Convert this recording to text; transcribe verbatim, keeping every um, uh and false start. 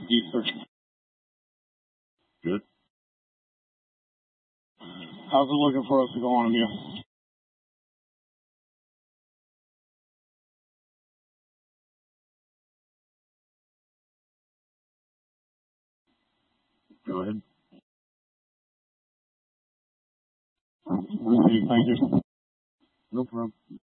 deep search. Good. How's it looking for us to go on, Emil? Go ahead. Thank you. No problem.